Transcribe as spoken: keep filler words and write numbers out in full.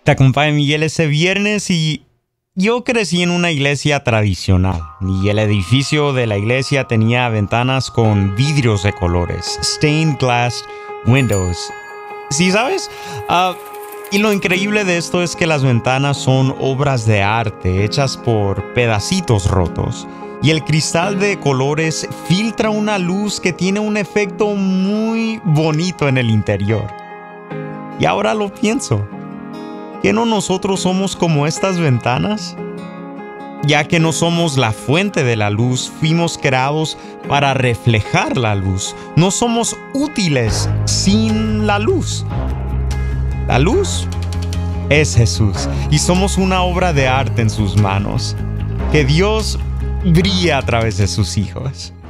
Te acompaña Miguel este viernes y yo crecí en una iglesia tradicional y el edificio de la iglesia tenía ventanas con vidrios de colores, stained glass windows. ¿Sí sabes? Uh, y lo increíble de esto es que las ventanas son obras de arte hechas por pedacitos rotos. Y el cristal de colores filtra una luz que tiene un efecto muy bonito en el interior. Y ahora lo pienso. ¿Que no nosotros somos como estas ventanas? Ya que no somos la fuente de la luz, fuimos creados para reflejar la luz. No somos útiles sin la luz. La luz es Jesús y somos una obra de arte en sus manos. Que Dios brilla a través de sus hijos.